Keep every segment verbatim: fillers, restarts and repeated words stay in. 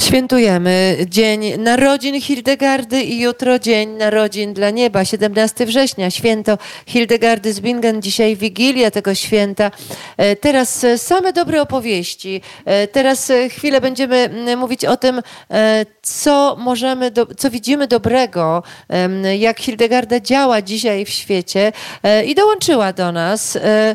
Świętujemy Dzień Narodzin Hildegardy i jutro Dzień Narodzin dla Nieba, siedemnastego września, święto Hildegardy z Bingen, dzisiaj Wigilia tego święta. Teraz same dobre opowieści. Teraz chwilę będziemy mówić o tym, co możemy, do, co widzimy dobrego, jak Hildegarda działa dzisiaj w świecie. I dołączyła do nas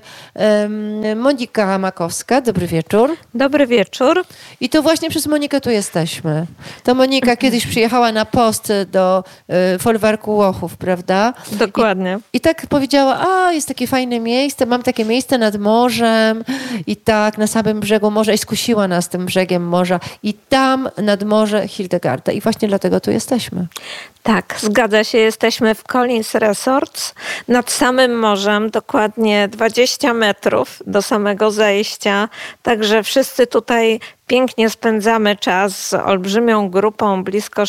Monika Makowska. Dobry wieczór. Dobry wieczór. I to właśnie przez Monikę tu jesteśmy. To Monika kiedyś przyjechała na post do y, folwarku Łochów, prawda? Dokładnie. I, I tak powiedziała, a jest takie fajne miejsce, mam takie miejsce nad morzem i tak na samym brzegu morza i skusiła nas tym brzegiem morza i tam nad morze Hildegarda i właśnie dlatego tu jesteśmy. Tak, zgadza się. Jesteśmy w Collins Resorts nad samym morzem, dokładnie dwadzieścia metrów do samego zejścia. Także wszyscy tutaj pięknie spędzamy czas z olbrzymią grupą, blisko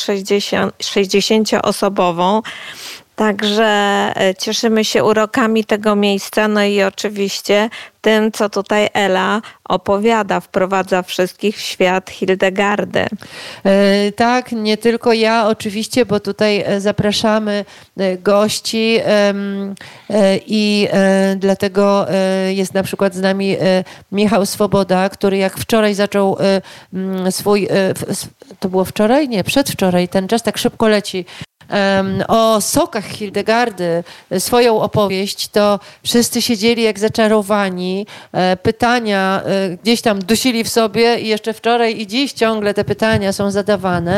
sześćdziesięcioosobową. Także cieszymy się urokami tego miejsca, no i oczywiście tym, co tutaj Ela opowiada, wprowadza wszystkich w świat Hildegardy. E, tak, nie tylko ja oczywiście, bo tutaj zapraszamy gości e, e, i e, dlatego e, jest na przykład z nami e, Michał Swoboda, który jak wczoraj zaczął e, swój, e, to było wczoraj? Nie, przedwczoraj, ten czas tak szybko leci, o sokach Hildegardy swoją opowieść, to wszyscy siedzieli jak zaczarowani. Pytania gdzieś tam dusili w sobie i jeszcze wczoraj i dziś ciągle te pytania są zadawane.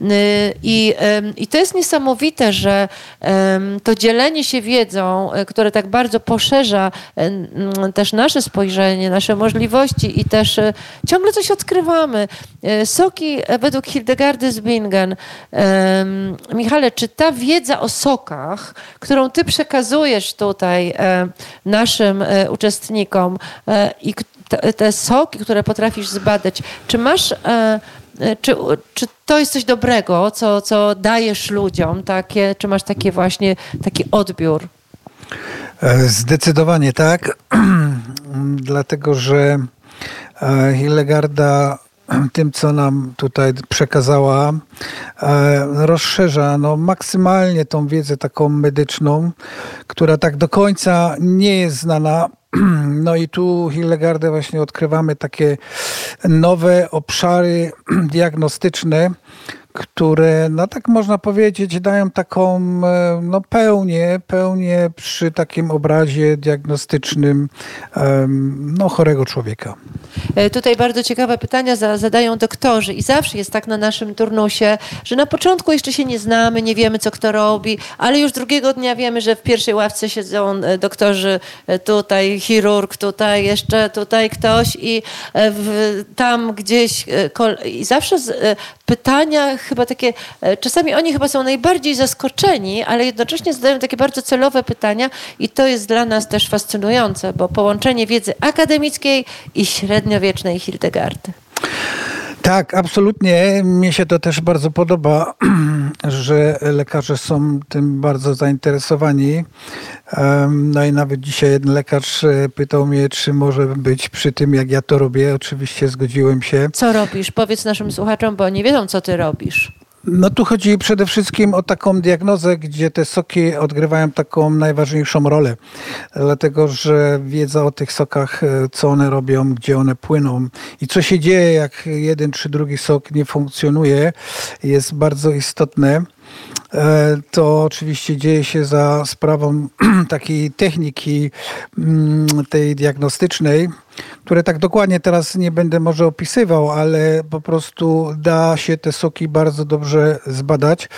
I, i to jest niesamowite, że to dzielenie się wiedzą, które tak bardzo poszerza też nasze spojrzenie, nasze możliwości i też ciągle coś odkrywamy. Soki według Hildegardy z Bingen. Michale, czy ta wiedza o sokach, którą ty przekazujesz tutaj e, naszym e, uczestnikom e, i te, te soki, które potrafisz zbadać, czy masz, e, czy, czy to jest coś dobrego, co, co dajesz ludziom, takie, czy masz takie właśnie taki odbiór? Zdecydowanie tak, dlatego że Hildegarda tym, co nam tutaj przekazała, rozszerza no, maksymalnie tą wiedzę taką medyczną, która tak do końca nie jest znana. No i tu Hildegardę właśnie odkrywamy takie nowe obszary diagnostyczne, które, no tak można powiedzieć, dają taką no, pełnię, pełnię przy takim obrazie diagnostycznym no, chorego człowieka. Tutaj bardzo ciekawe pytania zadają doktorzy i zawsze jest tak na naszym turnusie, że na początku jeszcze się nie znamy, nie wiemy, co kto robi, ale już drugiego dnia wiemy, że w pierwszej ławce siedzą doktorzy, tutaj chirurg, tutaj jeszcze tutaj ktoś i w, tam gdzieś i zawsze pytania chyba takie, czasami oni chyba są najbardziej zaskoczeni, ale jednocześnie zadają takie bardzo celowe pytania i to jest dla nas też fascynujące, bo połączenie wiedzy akademickiej i średniowiecznej Hildegardy. Tak, absolutnie. Mnie się to też bardzo podoba, że lekarze są tym bardzo zainteresowani. No i nawet dzisiaj jeden lekarz pytał mnie, czy może być przy tym, jak ja to robię. Oczywiście zgodziłem się. Co robisz? Powiedz naszym słuchaczom, bo nie wiedzą, co ty robisz. No tu chodzi przede wszystkim o taką diagnozę, gdzie te soki odgrywają taką najważniejszą rolę. Dlatego, że wiedza o tych sokach, co one robią, gdzie one płyną i co się dzieje, jak jeden czy drugi sok nie funkcjonuje, jest bardzo istotne. To oczywiście dzieje się za sprawą takiej techniki tej diagnostycznej, które tak dokładnie teraz nie będę może opisywał, ale po prostu da się te soki bardzo dobrze zbadać,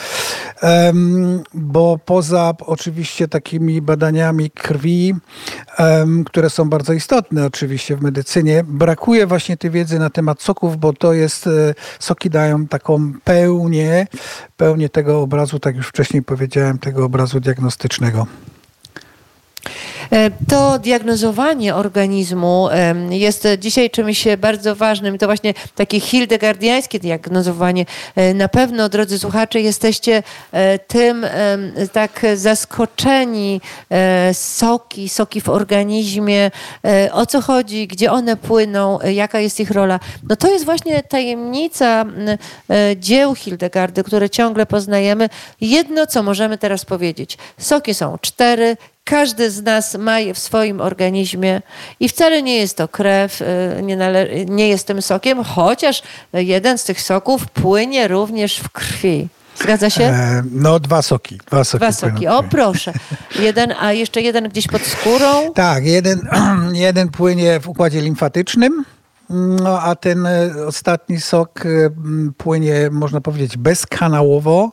bo poza oczywiście takimi badaniami krwi, które są bardzo istotne oczywiście w medycynie, brakuje właśnie tej wiedzy na temat soków, bo to jest, soki dają taką pełnię, pełnię tego obrazu, tak już wcześniej powiedziałem, tego obrazu diagnostycznego. To diagnozowanie organizmu jest dzisiaj czymś bardzo ważnym. To właśnie takie hildegardiańskie diagnozowanie. Na pewno, drodzy słuchacze, jesteście tym tak zaskoczeni. Soki, soki w organizmie, o co chodzi, gdzie one płyną, jaka jest ich rola. No to jest właśnie tajemnica dzieł Hildegardy, które ciągle poznajemy. Jedno, co możemy teraz powiedzieć. Soki są cztery, każdy z nas ma je w swoim organizmie i wcale nie jest to krew, nie, nale- nie jest tym sokiem, chociaż jeden z tych soków płynie również w krwi. Zgadza się? E, no dwa soki. Dwa soki. Dwa soki. O proszę. Jeden, a jeszcze jeden gdzieś pod skórą? Tak, jeden, jeden płynie w układzie limfatycznym. No, a ten ostatni sok płynie, można powiedzieć, bezkanałowo.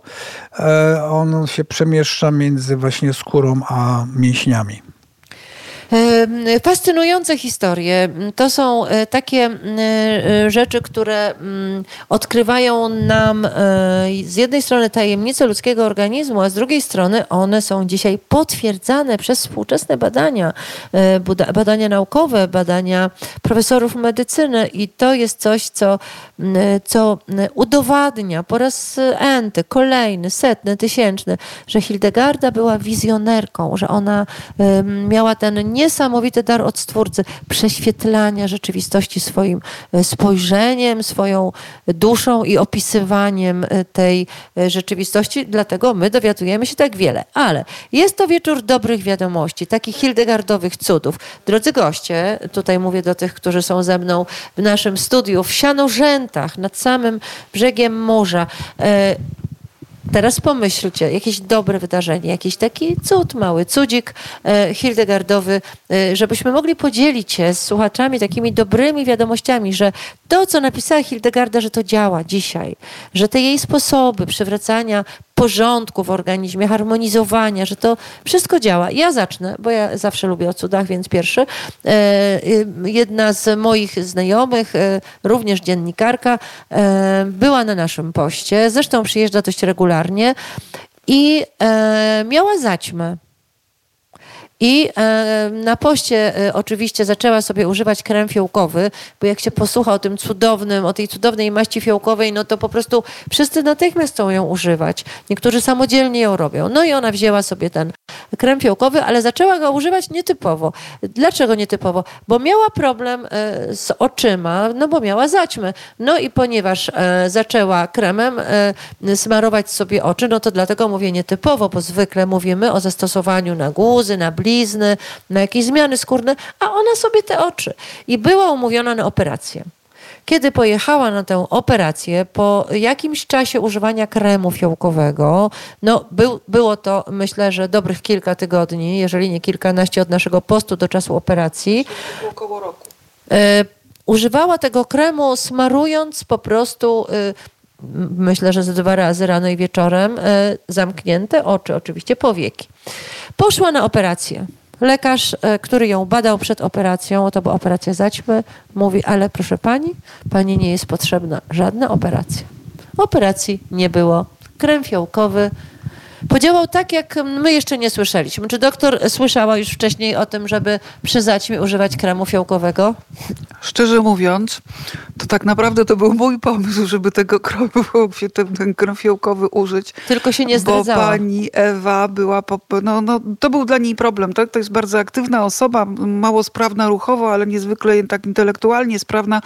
On się przemieszcza między właśnie skórą a mięśniami. Fascynujące historie. To są takie rzeczy, które odkrywają nam z jednej strony tajemnice ludzkiego organizmu, a z drugiej strony one są dzisiaj potwierdzane przez współczesne badania, badania naukowe, badania profesorów medycyny i to jest coś, co, co udowadnia po raz enty, kolejny, setny, tysięczny, że Hildegarda była wizjonerką, że ona miała ten niesamowity dar od Stwórcy prześwietlania rzeczywistości swoim spojrzeniem, swoją duszą i opisywaniem tej rzeczywistości. Dlatego my dowiadujemy się tak wiele. Ale jest to wieczór dobrych wiadomości, takich hildegardowych cudów. Drodzy goście, tutaj mówię do tych, którzy są ze mną w naszym studiu, w Sianorzętach, nad samym brzegiem morza. Teraz pomyślcie, jakieś dobre wydarzenie, jakiś taki cud, mały cudzik e, hildegardowy, e, żebyśmy mogli podzielić się z słuchaczami takimi dobrymi wiadomościami, że to, co napisała Hildegarda, że to działa dzisiaj, że te jej sposoby przywracania porządku w organizmie, harmonizowania, że to wszystko działa. Ja zacznę, bo ja zawsze lubię o cudach, więc pierwszy. Jedna z moich znajomych, również dziennikarka, była na naszym poście, zresztą przyjeżdża dość regularnie i miała zaćmę. I e, na poście e, oczywiście zaczęła sobie używać krem fiołkowy, bo jak się posłucha o tym cudownym, o tej cudownej maści fiołkowej, no to po prostu wszyscy natychmiast chcą ją używać. Niektórzy samodzielnie ją robią. No i ona wzięła sobie ten krem fiołkowy, ale zaczęła go używać nietypowo. Dlaczego nietypowo? Bo miała problem e, z oczyma, no bo miała zaćmę. No i ponieważ e, zaczęła kremem e, smarować sobie oczy, no to dlatego mówię nietypowo, bo zwykle mówimy o zastosowaniu na guzy, na blizny, na jakieś zmiany skórne, a ona sobie te oczy. I była umówiona na operację. Kiedy pojechała na tę operację, po jakimś czasie używania kremu fiołkowego, no był, było to, myślę, że dobrych kilka tygodni, jeżeli nie kilkanaście od naszego postu do czasu operacji. Około roku. E, używała tego kremu smarując po prostu, e, myślę, że ze dwa razy rano i wieczorem, e, zamknięte oczy, oczywiście powieki. Poszła na operację. Lekarz, który ją badał przed operacją, to była operacja zaćmy, mówi, ale proszę pani, pani nie jest potrzebna żadna operacja. Operacji nie było. Krem fiołkowy podziałał tak, jak my jeszcze nie słyszeliśmy. Czy doktor słyszała już wcześniej o tym, żeby przy zaćmie używać kremu fiołkowego? Szczerze mówiąc, to tak naprawdę to był mój pomysł, żeby tego kremu, ten, ten krem fiołkowy użyć. Tylko się nie zdradzała. Bo pani Ewa była, po, no, no, to był dla niej problem. Tak? To jest bardzo aktywna osoba, mało sprawna ruchowo, ale niezwykle tak intelektualnie sprawna.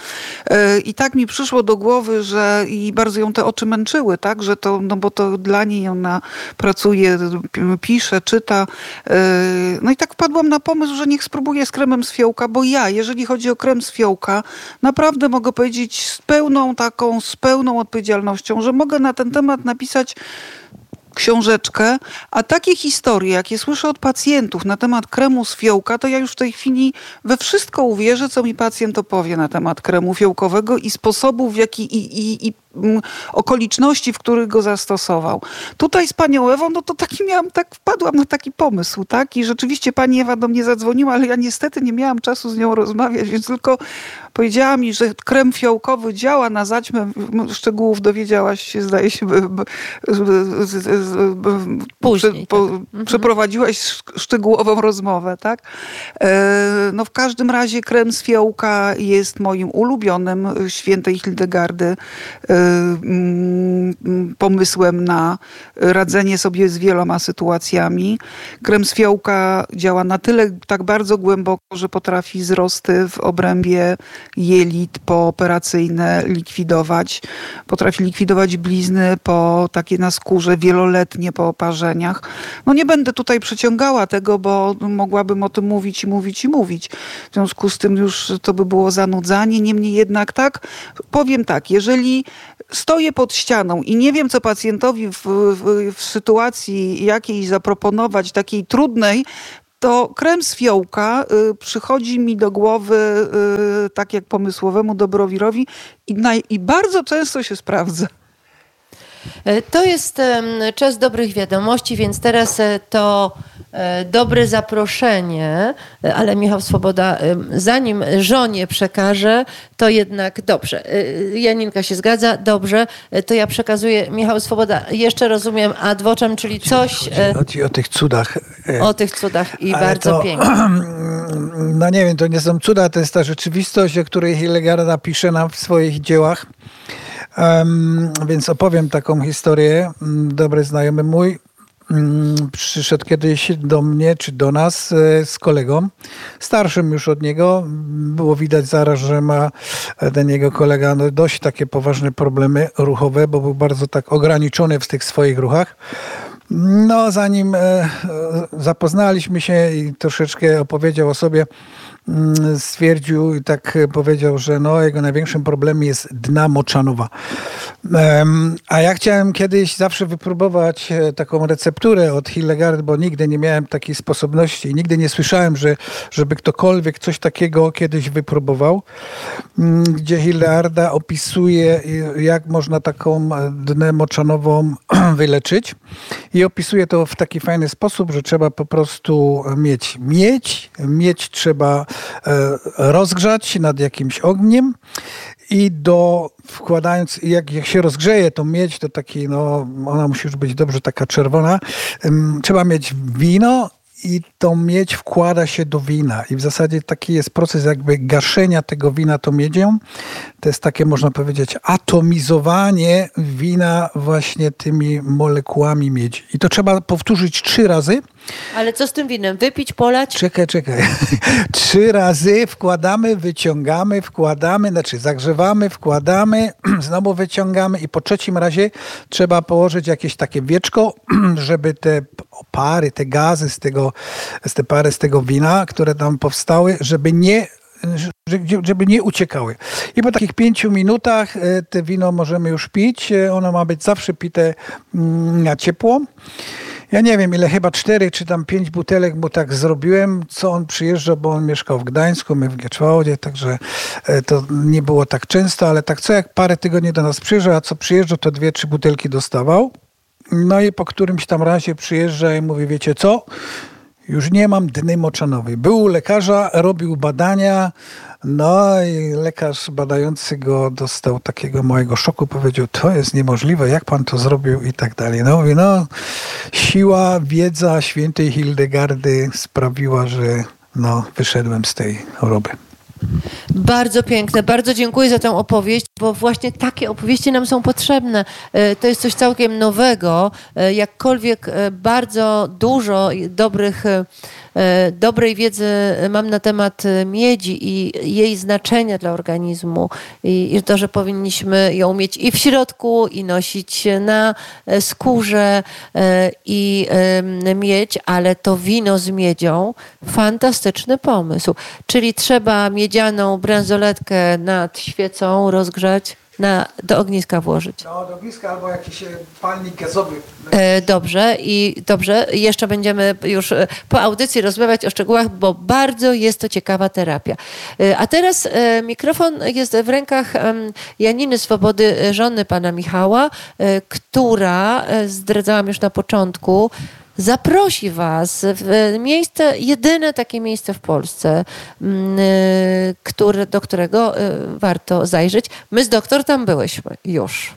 I tak mi przyszło do głowy, że i bardzo ją te oczy męczyły, tak? Że to, no bo to dla niej ona pracuje, pisze, czyta. No i tak wpadłam na pomysł, że niech spróbuję z kremem z fiołka, bo ja, jeżeli chodzi o krem z fiołka, naprawdę mogę powiedzieć z pełną taką, z pełną odpowiedzialnością, że mogę na ten temat napisać książeczkę, a takie historie, jakie słyszę od pacjentów na temat kremu z fiołka, to ja już w tej chwili we wszystko uwierzę, co mi pacjent opowie na temat kremu fiołkowego i sposobów, w jaki i, i, i okoliczności, w których go zastosował. Tutaj z panią Ewą, no to taki miałam, tak wpadłam na taki pomysł, tak? I rzeczywiście pani Ewa do mnie zadzwoniła, ale ja niestety nie miałam czasu z nią rozmawiać, więc tylko powiedziała mi, że krem fiołkowy działa na zaćmę. Szczegółów dowiedziałaś się, zdaje się, b, b, b, b, Później, prze, po, tak. przeprowadziłaś szczegółową rozmowę, tak? E, no w każdym razie krem z fiołka jest moim ulubionym świętej Hildegardy e, mm, pomysłem na radzenie sobie z wieloma sytuacjami. Krem z fiołka działa na tyle tak bardzo głęboko, że potrafi wzrosty w obrębie jelit pooperacyjne likwidować. Potrafi likwidować blizny po takie na skórze wieloletnie po oparzeniach. No nie będę tutaj przeciągała tego, bo mogłabym o tym mówić i mówić i mówić. W związku z tym już to by było zanudzanie. Niemniej jednak tak, powiem tak, jeżeli stoję pod ścianą i nie wiem, co pacjentowi w, w, w sytuacji jakiejś zaproponować, takiej trudnej, to krem z fiołka y, przychodzi mi do głowy y, tak jak pomysłowemu dobrowirowi i, naj, i bardzo często się sprawdza. To jest czas dobrych wiadomości, więc teraz to dobre zaproszenie, ale Michał Swoboda, zanim żonie przekaże, to jednak dobrze. Janinka się zgadza, dobrze, to ja przekazuję. Michał Swoboda, jeszcze rozumiem ad vocem, czyli coś... Chodzi, chodzi o tych cudach. O tych cudach i ale bardzo to, pięknie. No nie wiem, to nie są cuda, to jest ta rzeczywistość, o której Hildegarda pisze nam w swoich dziełach. Um, więc opowiem taką historię. Dobry znajomy mój um, przyszedł kiedyś do mnie, czy do nas e, z kolegą, starszym już od niego. Było widać zaraz, że ma ten jego kolega no, dość takie poważne problemy ruchowe, bo był bardzo tak ograniczony w tych swoich ruchach. No, zanim e, zapoznaliśmy się i troszeczkę opowiedział o sobie, stwierdził i tak powiedział, że no, jego największym problemem jest dna moczanowa. Um, a ja chciałem kiedyś zawsze wypróbować taką recepturę od Hildegardy, bo nigdy nie miałem takiej sposobności i nigdy nie słyszałem, że, żeby ktokolwiek coś takiego kiedyś wypróbował, gdzie Hildegarda opisuje, jak można taką dnę moczanową wyleczyć i opisuje to w taki fajny sposób, że trzeba po prostu mieć miedź, miedź trzeba rozgrzać nad jakimś ogniem i do wkładając, jak, jak się rozgrzeje to miedź, to taki, no ona musi już być dobrze taka czerwona, um, trzeba mieć wino i tą miedź wkłada się do wina i w zasadzie taki jest proces jakby gaszenia tego wina tą miedzią. To jest takie, można powiedzieć, atomizowanie wina właśnie tymi molekułami miedzi. I to trzeba powtórzyć trzy razy. Ale co z tym winem? Wypić, polać? Czekaj, czekaj. Trzy razy wkładamy, wyciągamy, wkładamy, znaczy zagrzewamy, wkładamy, znowu wyciągamy i po trzecim razie trzeba położyć jakieś takie wieczko, żeby te pary, te gazy z tego, z te pary z tego wina, które tam powstały, żeby nie żeby nie uciekały. I po takich pięciu minutach te wino możemy już pić. Ono ma być zawsze pite na ciepło. Ja nie wiem, ile, chyba cztery czy tam pięć butelek mu tak zrobiłem, co on przyjeżdżał, bo on mieszkał w Gdańsku, my w Gieczwałdzie, także to nie było tak często, ale tak co jak parę tygodni do nas przyjeżdżał, a co przyjeżdżał, to dwie, trzy butelki dostawał. No i po którymś tam razie przyjeżdża i mówi, wiecie co? Już nie mam dny moczanowej. Był u lekarza, robił badania, no i lekarz badający go dostał takiego małego szoku, powiedział, to jest niemożliwe, jak pan to zrobił i tak dalej. No mówi, no siła, wiedza świętej Hildegardy sprawiła, że no, wyszedłem z tej choroby. Bardzo piękne, bardzo dziękuję za tę opowieść, bo właśnie takie opowieści nam są potrzebne. To jest coś całkiem nowego, jakkolwiek bardzo dużo dobrych, dobrej wiedzy mam na temat miedzi i jej znaczenia dla organizmu i, i to, że powinniśmy ją mieć i w środku, i nosić na skórze i mieć, ale to wino z miedzią, fantastyczny pomysł. Czyli trzeba miedzianą bransoletkę nad świecą rozgrzać. na, do ogniska włożyć? No, do ogniska albo jakiś palnik gazowy. E, dobrze i dobrze. Jeszcze będziemy już po audycji rozmawiać o szczegółach, bo bardzo jest to ciekawa terapia. E, a teraz e, mikrofon jest w rękach e, Janiny Swobody, żony pana Michała, e, która, e, zdradzałam już na początku, zaprosi was w miejsce, jedyne takie miejsce w Polsce, które, do którego warto zajrzeć. My z doktor tam byłyśmy już.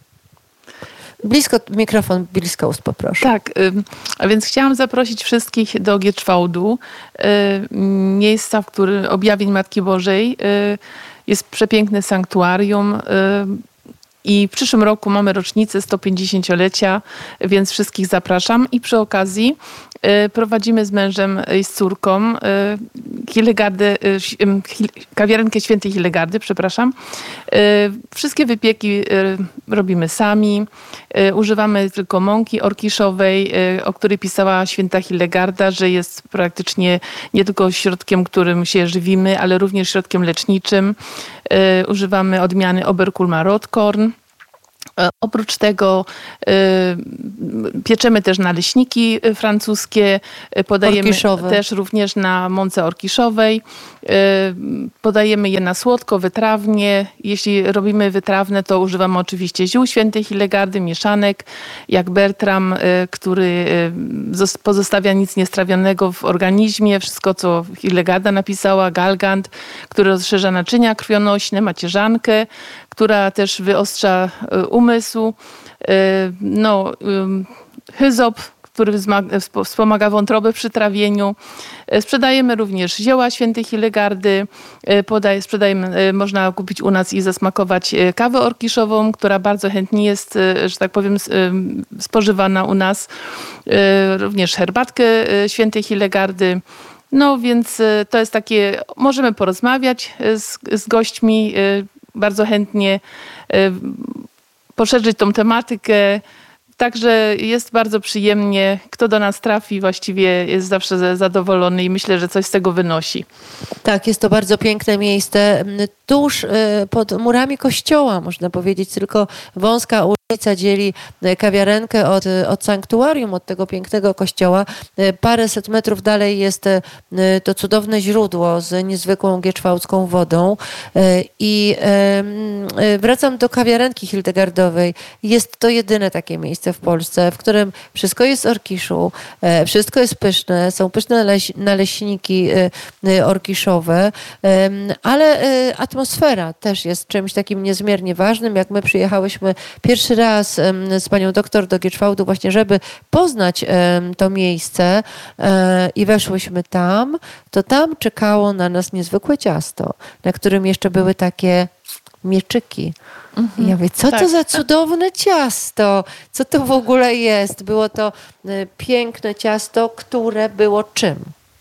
Blisko, mikrofon blisko ust poproszę. Tak, a więc chciałam zaprosić wszystkich do Gierczwałdu, miejsca, w którym objawień Matki Bożej. Jest przepiękne sanktuarium. I w przyszłym roku mamy rocznicę sto pięćdziesięciolecia, więc wszystkich zapraszam. I przy okazji y, prowadzimy z mężem i z córką y, Hillegardę, y, kawiarenkę Świętej Hillegardy, przepraszam. Y, wszystkie wypieki y, robimy sami. Y, używamy tylko mąki orkiszowej, y, o której pisała święta Hillegarda, że jest praktycznie nie tylko środkiem, którym się żywimy, ale również środkiem leczniczym. Y, używamy odmiany Oberkulma-Rotkorn. Oprócz tego y, pieczemy też naleśniki francuskie, podajemy orkiszowe. Też również na mące orkiszowej. Y, podajemy je na słodko, wytrawnie. Jeśli robimy wytrawne, to używamy oczywiście ziół świętej Hillegardy, mieszanek, jak Bertram, y, który y, pozostawia nic niestrawionego w organizmie. Wszystko, co Hillegarda napisała, Galgant, który rozszerza naczynia krwionośne, macierzankę, która też wyostrza umysł, no, hyzop, który wspomaga wątrobę przy trawieniu. Sprzedajemy również zioła świętej Hillegardy. Podaj, sprzedajemy, można kupić u nas i zasmakować kawę orkiszową, która bardzo chętnie jest, że tak powiem, spożywana u nas. Również herbatkę świętej Hillegardy. No więc to jest takie, możemy porozmawiać z, z gośćmi, bardzo chętnie poszerzyć tą tematykę. Także jest bardzo przyjemnie. Kto do nas trafi, właściwie jest zawsze zadowolony i myślę, że coś z tego wynosi. Tak, jest to bardzo piękne miejsce. Tuż pod murami kościoła, można powiedzieć, tylko wąska ulica dzieli kawiarenkę od, od sanktuarium, od tego pięknego kościoła. Paręset metrów dalej jest to cudowne źródło z niezwykłą gieczwałdzką wodą. I wracam do kawiarenki hildegardowej. Jest to jedyne takie miejsce w Polsce, w którym wszystko jest z orkiszu, wszystko jest pyszne, są pyszne naleśniki orkiszowe, ale atmosfera też jest czymś takim niezmiernie ważnym. Jak my przyjechałyśmy pierwszy raz z panią doktor do Gierczwałdu właśnie, żeby poznać to miejsce i weszłyśmy tam, to tam czekało na nas niezwykłe ciasto, na którym jeszcze były takie mieczyki. I ja mówię, co tak. to za cudowne ciasto? Co to w ogóle jest? Było to piękne ciasto, które było czym?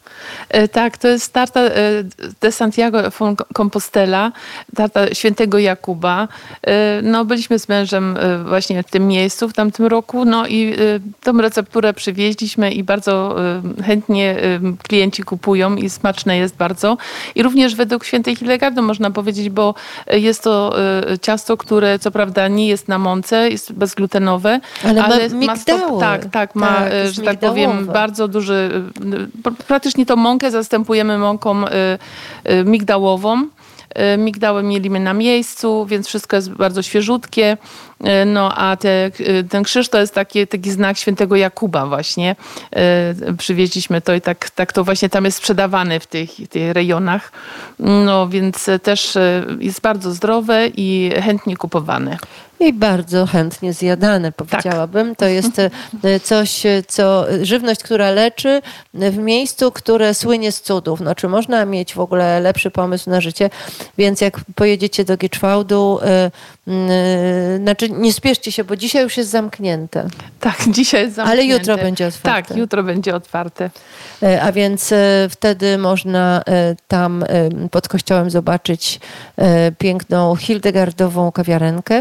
Tak, to jest tarta de Santiago von Compostela, tarta świętego Jakuba. No, byliśmy z mężem właśnie w tym miejscu w tamtym roku, no i tą recepturę przywieźliśmy i bardzo chętnie klienci kupują i smaczne jest bardzo. I również według świętej Hillegardy można powiedzieć, bo jest to ciasto, które co prawda nie jest na mące, jest bezglutenowe, ale, ale ma migdały. Tak, tak, ma, tak, że tak powiem, bardzo duży, praktycznie to mąkę zastępujemy mąką y, y, migdałową. Y, migdały mielimy na miejscu, więc wszystko jest bardzo świeżutkie. Y, no a te, y, ten krzyż to jest taki, taki znak świętego Jakuba właśnie. Y, przywieźliśmy to i tak, tak to właśnie tam jest sprzedawane w tych, tych rejonach. No więc też y, jest bardzo zdrowe i chętnie kupowane. I bardzo chętnie zjadane, powiedziałabym. Tak. To jest coś, co żywność, która leczy w miejscu, które słynie z cudów. No, czy można mieć w ogóle lepszy pomysł na życie? Więc jak pojedziecie do Gierczwałdu, yy, yy, znaczy nie spieszcie się, bo dzisiaj już jest zamknięte. Tak, dzisiaj jest zamknięte. Ale jutro będzie otwarte. Tak, jutro będzie otwarte. Yy, a więc yy, wtedy można yy, tam yy, pod kościołem zobaczyć yy, piękną hildegardową kawiarenkę. I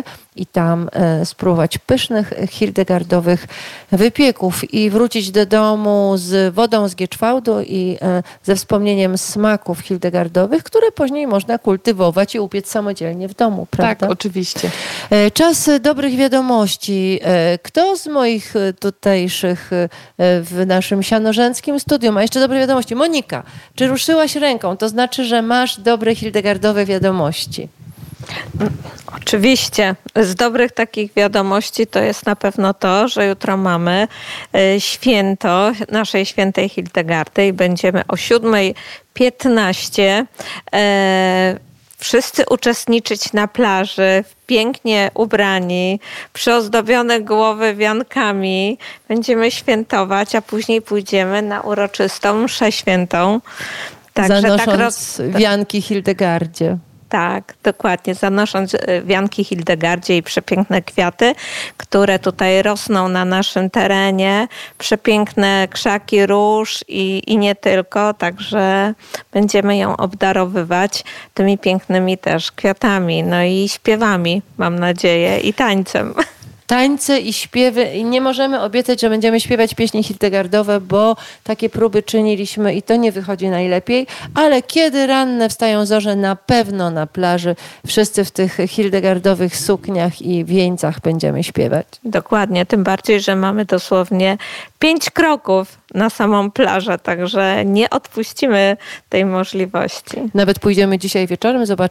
i tam spróbować pysznych hildegardowych wypieków i wrócić do domu z wodą z Gieczwałdu i ze wspomnieniem smaków hildegardowych, które później można kultywować i upiec samodzielnie w domu, prawda? Tak, oczywiście. Czas dobrych wiadomości. Kto z moich tutejszych w naszym sianorzęckim studium ma jeszcze dobre wiadomości? Monika, czy ruszyłaś ręką? To znaczy, że masz dobre hildegardowe wiadomości. Oczywiście. Z dobrych takich wiadomości to jest na pewno to, że jutro mamy święto naszej świętej Hildegardy i będziemy o siódma piętnaście e, wszyscy uczestniczyć na plaży, pięknie ubrani, przyozdobione głowy wiankami. Będziemy świętować, a później pójdziemy na uroczystą mszę świętą. Także zanosząc tak roz... wianki Hildegardzie. Tak, dokładnie. Zanosząc wianki Hildegardzie i przepiękne kwiaty, które tutaj rosną na naszym terenie. Przepiękne krzaki róż i, i nie tylko. Także będziemy ją obdarowywać tymi pięknymi też kwiatami. No i śpiewami, mam nadzieję, i tańcem. Tańce i śpiewy. I nie możemy obiecać, że będziemy śpiewać pieśni hildegardowe, bo takie próby czyniliśmy i to nie wychodzi najlepiej. Ale kiedy ranne wstają zorze, na pewno na plaży wszyscy w tych hildegardowych sukniach i wieńcach będziemy śpiewać. Dokładnie. Tym bardziej, że mamy dosłownie pięć kroków na samą plażę, także nie odpuścimy tej możliwości. Nawet pójdziemy dzisiaj wieczorem, zobaczymy